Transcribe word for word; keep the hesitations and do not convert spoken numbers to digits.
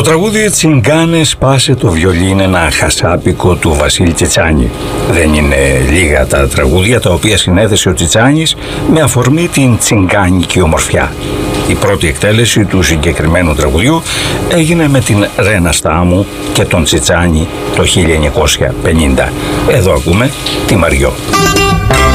τραγούδι «Τσιγκάνε σπάσε το βιολί» είναι ένα χασάπικο του Βασίλη Τσιτσάνη. Δεν είναι λίγα τα τραγούδια τα οποία συνέθεσε ο Τσιτσάνης με αφορμή την τσιγκάνικη ομορφιά. Η πρώτη εκτέλεση του συγκεκριμένου τραγουδιού έγινε με την Ρένα Στάμου και τον Τσιτσάνη το χίλια εννιακόσια πενήντα. Εδώ ακούμε τη Μαριό.